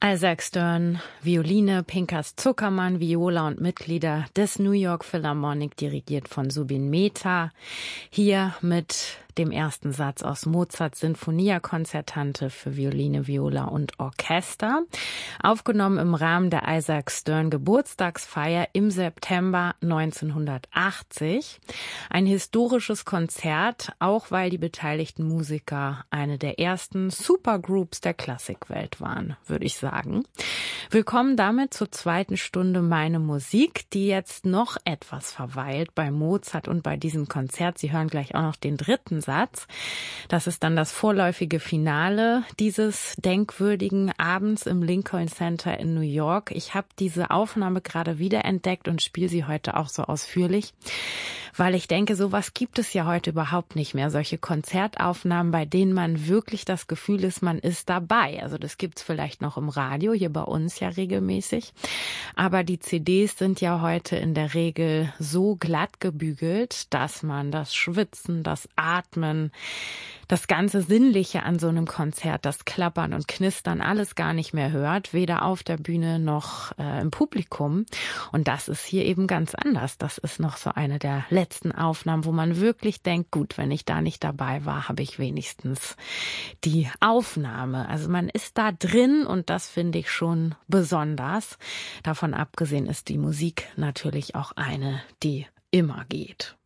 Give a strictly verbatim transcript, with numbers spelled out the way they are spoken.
Isaac Stern, Violine, Pinkas Zuckermann, Viola und Mitglieder des New York Philharmonic, dirigiert von Zubin Mehta. Hier mit dem ersten Satz aus Mozarts Sinfonia Concertante für Violine, Viola und Orchester. Aufgenommen im Rahmen der Isaac Stern Geburtstagsfeier im September neunzehnhundertachtzig. Ein historisches Konzert, auch weil die beteiligten Musiker eine der ersten Supergroups der Klassikwelt waren, würde ich sagen. Willkommen damit zur zweiten Stunde Meine Musik, die jetzt noch etwas verweilt bei Mozart und bei diesem Konzert. Sie hören gleich auch noch den dritten Satz. Das ist dann das vorläufige Finale dieses denkwürdigen Abends im Lincoln Center in New York. Ich habe diese Aufnahme gerade wiederentdeckt und spiele sie heute auch so ausführlich, weil ich denke, sowas gibt es ja heute überhaupt nicht mehr. Solche Konzertaufnahmen, bei denen man wirklich das Gefühl ist, man ist dabei. Also das gibt's vielleicht noch im Radio, hier bei uns ja regelmäßig. Aber die C Ds sind ja heute in der Regel so glatt gebügelt, dass man das Schwitzen, das Atmen, das ganze Sinnliche an so einem Konzert, das Klappern und Knistern, alles gar nicht mehr hört, weder auf der Bühne noch äh, im Publikum. Und das ist hier eben ganz anders. Das ist noch so eine der letzten Aufnahmen, wo man wirklich denkt, gut, wenn ich da nicht dabei war, habe ich wenigstens die Aufnahme. Also man ist da drin und das finde ich schon besonders. Davon abgesehen ist die Musik natürlich auch eine, die immer geht.